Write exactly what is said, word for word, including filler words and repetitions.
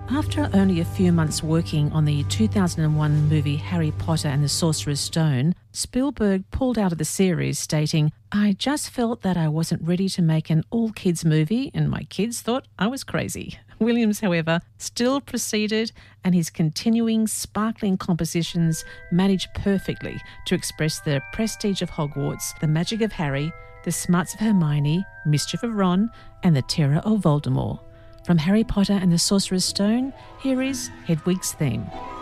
After only a few months working on the two thousand one movie Harry Potter and the Sorcerer's Stone, Spielberg pulled out of the series stating, "I just felt that I wasn't ready to make an all-kids movie and my kids thought I was crazy." Williams, however, still proceeded, and his continuing sparkling compositions managed perfectly to express the prestige of Hogwarts, the magic of Harry, the smarts of Hermione, mischief of Ron, and the terror of Voldemort. From Harry Potter and the Sorcerer's Stone, here is Hedwig's theme.